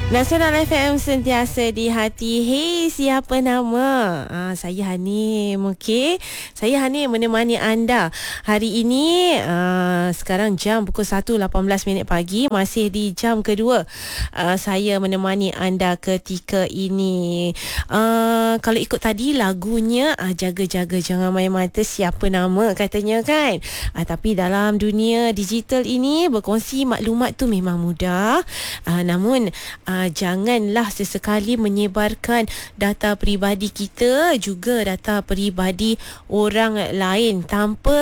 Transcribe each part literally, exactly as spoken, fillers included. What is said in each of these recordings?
Nasional F M sentiasa di hati. Hey, siapa nama? Ah, saya Hanim. Okey. Saya Hanim menemani anda hari ini. Ah, sekarang jam pukul satu lapan belas minit pagi. Masih di jam kedua. Ah, saya menemani anda ketika ini. Ah, kalau ikut tadi lagunya, ah, jaga-jaga jangan main mata, siapa nama katanya kan. Ah, tapi dalam dunia digital ini berkongsi maklumat tu memang mudah. Ah, namun ah, Uh, janganlah sesekali menyebarkan data peribadi kita, juga data peribadi orang lain tanpa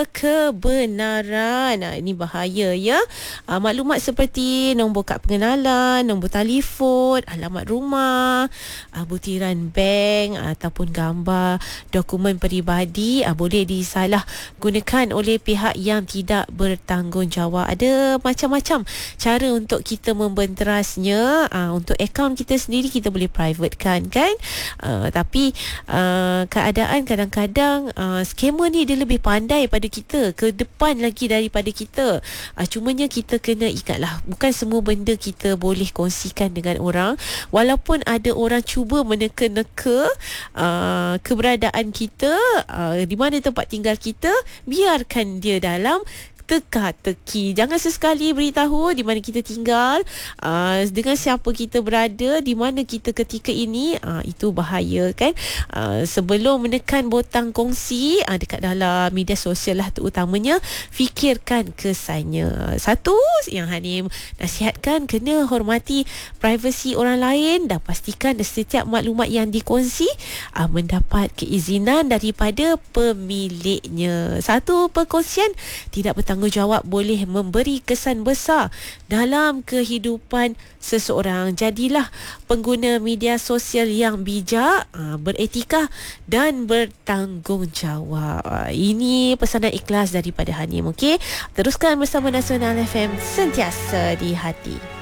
kebenaran. Uh, ini bahaya ya. Uh, maklumat seperti nombor kad pengenalan, nombor telefon, alamat rumah, uh, butiran bank ataupun gambar dokumen peribadi uh, boleh disalah gunakan oleh pihak yang tidak bertanggungjawab. Ada macam-macam cara untuk kita membenterasnya. Uh, untuk akaun kita sendiri kita boleh private kan kan uh, tapi uh, keadaan kadang-kadang uh, scammer ni dia lebih pandai pada kita, ke depan lagi daripada kita. uh, cumanya kita kena ingatlah, bukan semua benda kita boleh kongsikan dengan orang. Walaupun ada orang cuba meneka-neka uh, keberadaan kita, uh, di mana tempat tinggal kita, biarkan dia dalam teka-teki. Jangan sesekali beritahu di mana kita tinggal, uh, dengan siapa kita berada, di mana kita ketika ini. Uh, itu bahaya kan. Uh, sebelum menekan butang kongsi uh, dekat dalam media sosial lah terutamanya, fikirkan kesannya. Satu yang Hanim nasihatkan, kena hormati privasi orang lain dan pastikan setiap maklumat yang dikongsi uh, mendapat keizinan daripada pemiliknya. Satu perkongsian tidak bertanggungjawab tanggungjawab boleh memberi kesan besar dalam kehidupan seseorang. Jadilah pengguna media sosial yang bijak, beretika dan bertanggungjawab. Ini pesanan ikhlas daripada Hanim. Okey, teruskan bersama Nasional F M, sentiasa di hati.